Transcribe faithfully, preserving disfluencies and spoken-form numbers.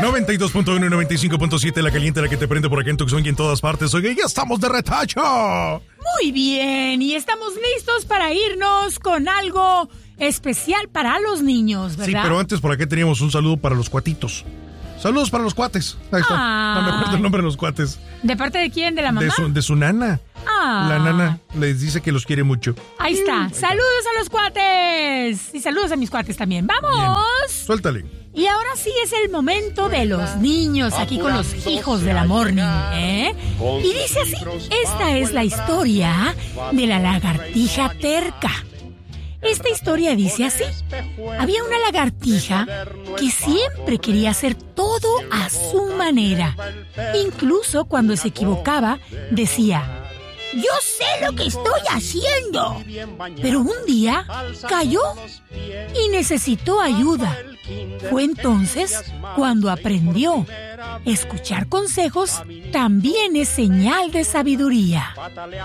noventa y dos punto uno y noventa y cinco punto siete, la caliente, la que te prende por acá en Tucson y en todas partes. Oye, ya estamos de retacho. Muy bien, y estamos listos para irnos con algo especial para los niños, ¿verdad? Sí, pero antes por acá teníamos un saludo para los cuatitos. Saludos para los cuates. Ahí está. Ay. No me acuerdo el nombre de los cuates. ¿De parte de quién? ¿De la mamá? De su, de su nana. Ah. La nana les dice que los quiere mucho. Ahí está. Saludos a los cuates. Y saludos a mis cuates también. ¡Vamos! Bien. Suéltale. Y ahora sí es el momento de los niños aquí con los hijos de la morning, ¿eh? Y dice así, esta es la historia de la lagartija terca. Esta historia dice así, había una lagartija que siempre quería hacer todo a su manera. Incluso cuando se equivocaba, decía, yo sé lo que estoy haciendo. Pero un día cayó y necesitó ayuda. Fue entonces cuando aprendió. Escuchar consejos también es señal de sabiduría.